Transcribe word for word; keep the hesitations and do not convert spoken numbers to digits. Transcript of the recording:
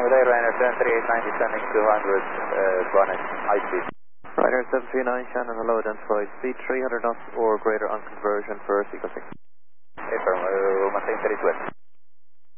with Air Ryanair seven three eight nine descending two hundred, uh, Bonnet, high speed. Ryanair seven three nine, Shannon, hello, identified speed three hundred knots or greater on conversion for sequencing. Okay, firm, uh, we'll maintain thirty-two.